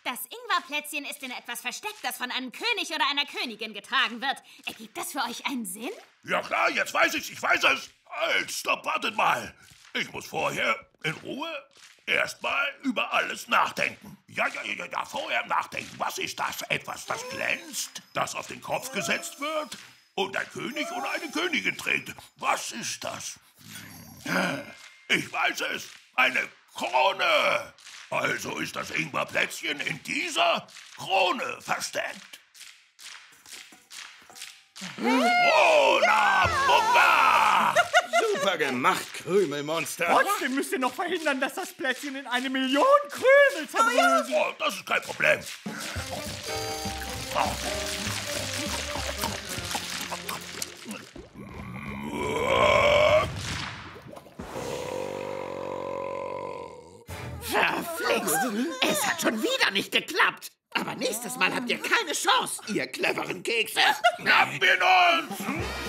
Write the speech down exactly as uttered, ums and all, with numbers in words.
Das Ingwerplätzchen ist in etwas versteckt, das von einem König oder einer Königin getragen wird. Ergibt das für euch einen Sinn? Ja klar, jetzt weiß ich's, ich weiß es. Halt, stopp, wartet mal. Ich muss vorher in Ruhe erstmal über alles nachdenken. Ja, ja, ja, ja, vorher nachdenken. Was ist das? Etwas, das glänzt, das auf den Kopf gesetzt wird und ein König oder eine Königin trägt. Was ist das? Ich weiß es. Eine Krone. Also ist das Ingwerplätzchen in dieser Krone versteckt. Krona Bunga! Super gemacht, Krümelmonster. Trotzdem müsst ihr noch verhindern, dass das Plätzchen in eine Million Krümel zerbröselt. Oh, das ist kein Problem. Verflixt! Es hat schon wieder nicht geklappt. Aber nächstes Mal habt ihr keine Chance, ihr cleveren Kekse. Schnappen wir uns!